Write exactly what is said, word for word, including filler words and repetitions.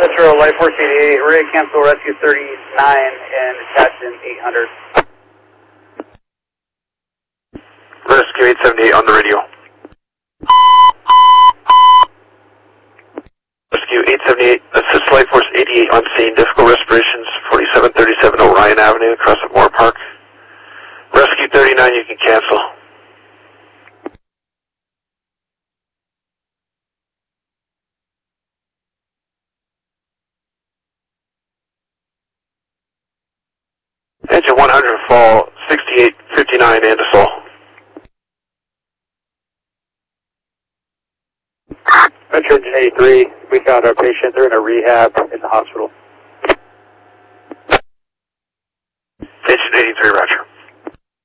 Metro Life Force eighty-eight, ready to cancel rescue thirty-nine and attach in eight hundred. Rescue eight seventy-eight on the radio. Rescue eight seventy-eight, assist Life Force eighty-eight on scene, difficult respirations, forty-seven thirty-seven Orion Avenue, across at Moore Park. Rescue thirty-nine, you can cancel. Engine one hundred fall, sixty-eight fifty-nine Andesol. Metro Engine eighty-three, we found our patient. They're in a rehab in the hospital.